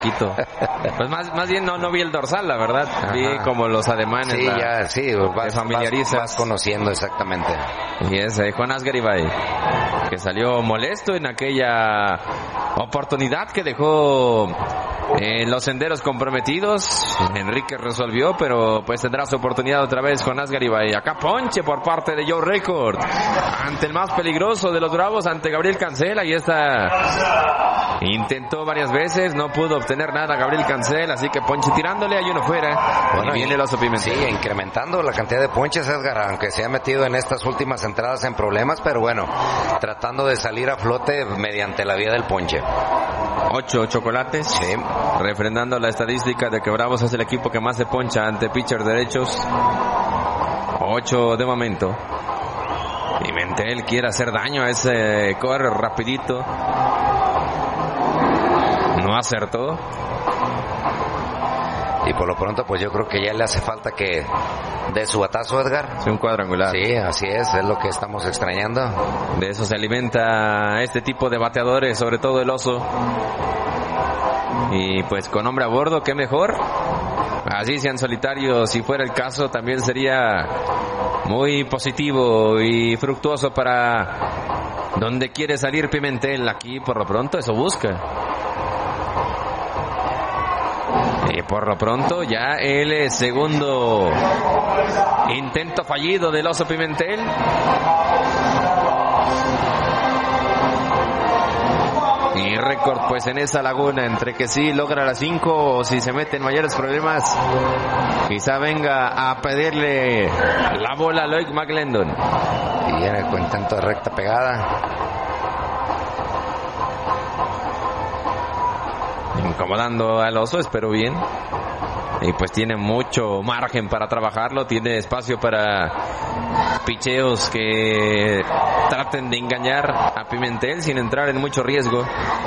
Pues más bien no vi el dorsal, la verdad. Ajá. Vi como los ademanes. Sí, vas conociendo exactamente. Y es Jonás Garibay, que salió molesto en aquella oportunidad que dejó los senderos comprometidos. Enrique resolvió, pero pues tendrá su oportunidad otra vez Jonás Garibay. Acá ponche por parte de Joe Record ante el más peligroso de los Bravos, ante Gabriel Cancel. Ahí está. Intentó varias veces, no pudo obtener nada Gabriel Cancel, así que ponche tirándole, hay uno fuera. Bueno, y viene el Oso Pimentel. Sí, incrementando la cantidad de ponches, Edgar, aunque se ha metido en estas últimas entradas en problemas, pero bueno, tratando de salir a flote mediante la vía del ponche. 8 chocolates. Sí. Refrendando la estadística de que Bravos es el equipo que más se poncha ante pitchers derechos. 8 de momento. Pimentel quiere hacer daño a ese corre rapidito. No acertó. Y por lo pronto pues yo creo que ya le hace falta que dé su batazo, Edgar. Es un cuadrangular. Sí, así es lo que estamos extrañando. De eso se alimenta este tipo de bateadores, sobre todo el Oso. Y pues con hombre a bordo, qué mejor. Así sean solitarios, si fuera el caso, también sería muy positivo y fructuoso para donde quiere salir Pimentel. Aquí por lo pronto eso busca. Y por lo pronto ya el segundo intento fallido del Oso Pimentel. Y Récord pues en esa laguna entre que sí logra las 5 o si se mete en mayores problemas, quizá venga a pedirle la bola a Loic McLendon. Y viene con intento de recta pegada. Incomodando al Oso, espero bien. Y pues tiene mucho margen para trabajarlo, tiene espacio para picheos que traten de engañar a Pimentel sin entrar en mucho riesgo.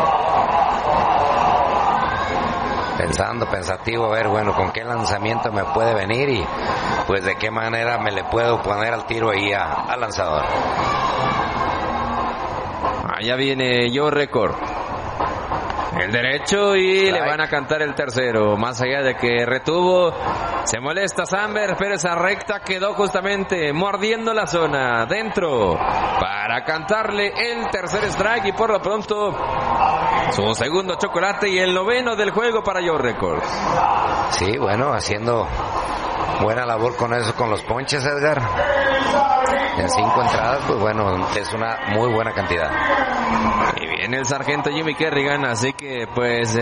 Pensativo, a ver, bueno, con qué lanzamiento me puede venir y pues de qué manera me le puedo poner al tiro ahí al lanzador. Allá viene Joe Record. El derecho y le van a cantar el tercero. Más allá de que retuvo, se molesta Samber, pero esa recta quedó justamente mordiendo la zona. Dentro para cantarle el tercer strike y por lo pronto su segundo chocolate y el noveno del juego para Joe Record. Sí, bueno, haciendo buena labor con eso, con los ponches, Edgar. En 5 entradas, pues bueno, es una muy buena cantidad. Y viene el sargento Jimmy Kerrigan, así que pues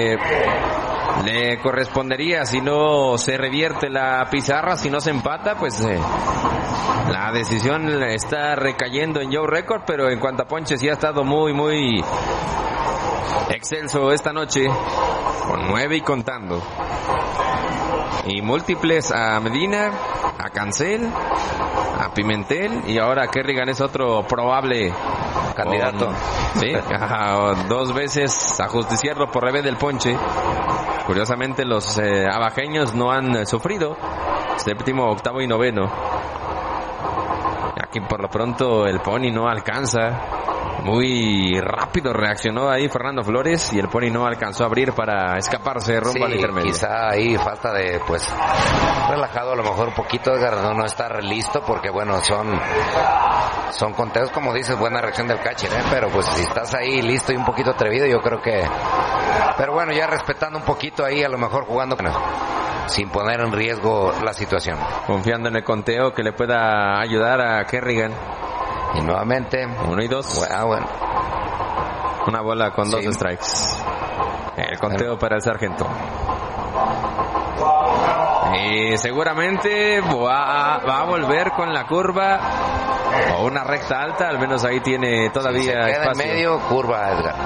le correspondería, si no se revierte la pizarra, si no se empata, pues la decisión está recayendo en Joe Record, pero en cuanto a ponches sí ha estado muy excelso esta noche, con 9 y contando. Y múltiples a Medina, a Cancel, a Pimentel y ahora Kerrigan es otro probable candidato. Sí, 2 veces a justiciarlo por revés del ponche. Curiosamente los abajeños no han sufrido. 7º, 8º y 9º. Aquí por lo pronto el Pony no alcanza. Muy rápido reaccionó ahí Fernando Flores y el Pony no alcanzó a abrir para escaparse rumbo al intermedio. Quizá ahí falta de, pues, relajado a lo mejor un poquito, Edgar, no estar listo porque, bueno, son conteos, como dices, buena reacción del catcher, pero pues si estás ahí listo y un poquito atrevido, yo creo que... Pero bueno, ya respetando un poquito ahí, a lo mejor jugando sin poner en riesgo la situación. Confiando en el conteo que le pueda ayudar a Kerrigan. Y nuevamente 1 y 2. Bueno. Una bola con 2 strikes. El conteo para el sargento. Y seguramente va a volver con la curva o una recta alta. Al menos ahí tiene todavía espacio. En medio, curva, Edgar.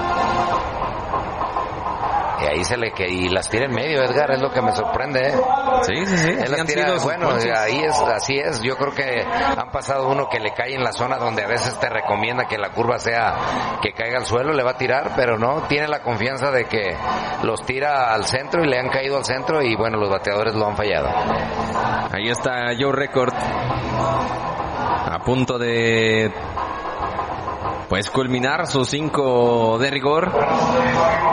Y ahí y las tira en medio, Edgar, es lo que me sorprende, Sí. Él las tira, bueno, ahí así es. Yo creo que han pasado uno que le cae en la zona donde a veces te recomienda que la curva que caiga al suelo, le va a tirar, pero no, tiene la confianza de que los tira al centro y le han caído al centro y bueno, los bateadores lo han fallado. Ahí está Joe Record a punto de pues culminar sus 5 de rigor.